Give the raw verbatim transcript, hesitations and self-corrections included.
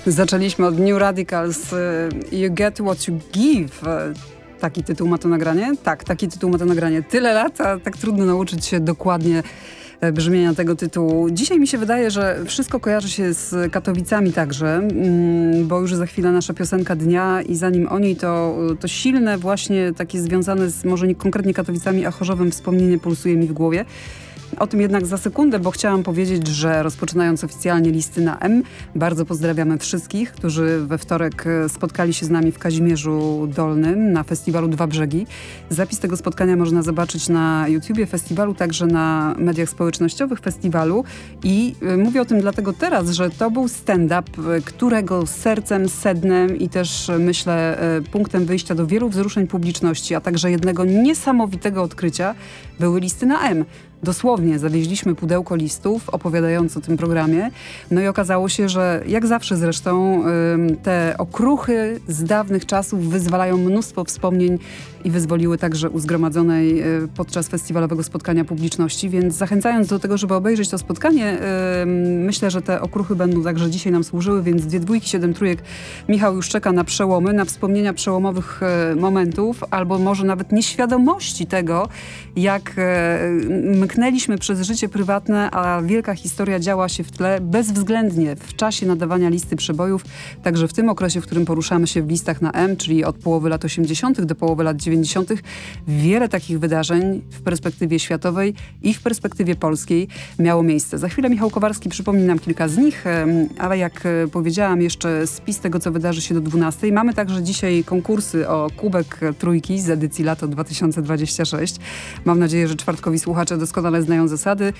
Zaczęliśmy od New Radicals, You Get What You Give. Taki tytuł ma to nagranie? Tak, taki tytuł ma to nagranie. Tyle lat, a tak trudno nauczyć się dokładnie brzmienia tego tytułu. Dzisiaj mi się wydaje, że wszystko kojarzy się z Katowicami także, bo już za chwilę nasza piosenka dnia i zanim o niej to, to silne właśnie takie związane z może nie konkretnie Katowicami, a Chorzowem wspomnienie pulsuje mi w głowie. O tym jednak za sekundę, bo chciałam powiedzieć, że rozpoczynając oficjalnie listy na M, bardzo pozdrawiamy wszystkich, którzy we wtorek spotkali się z nami w Kazimierzu Dolnym na festiwalu Dwa Brzegi. Zapis tego spotkania można zobaczyć na YouTubie festiwalu, także na mediach społecznościowych festiwalu i mówię o tym dlatego teraz, że to był stand-up, którego sercem, sednem i też myślę punktem wyjścia do wielu wzruszeń publiczności, a także jednego niesamowitego odkrycia były listy na M. Dosłownie zawieźliśmy pudełko listów opowiadając o tym programie. No i okazało się, że jak zawsze zresztą te okruchy z dawnych czasów wyzwalają mnóstwo wspomnień i wyzwoliły także u zgromadzonej podczas festiwalowego spotkania publiczności, więc zachęcając do tego, żeby obejrzeć to spotkanie, myślę, że te okruchy będą także dzisiaj nam służyły, więc dwie dwójki, siedem trójek. Michał już czeka na przełomy, na wspomnienia przełomowych momentów, albo może nawet nieświadomości tego, jak mknęliśmy przez życie prywatne, a wielka historia działa się w tle bezwzględnie w czasie nadawania listy przebojów, także w tym okresie, w którym poruszamy się w listach na M, czyli od połowy lat osiemdziesiątych do połowy lat dziewięćdziesiątych. Wiele takich wydarzeń w perspektywie światowej i w perspektywie polskiej miało miejsce. Za chwilę Michał Kowarski przypomni nam kilka z nich, ale jak powiedziałam, jeszcze spis tego, co wydarzy się do dwunastej. Mamy także dzisiaj konkursy o Kubek Trójki z edycji lato dwa tysiące dwudziesty szósty. Mam nadzieję, że czwartkowi słuchacze doskonale znają zasady.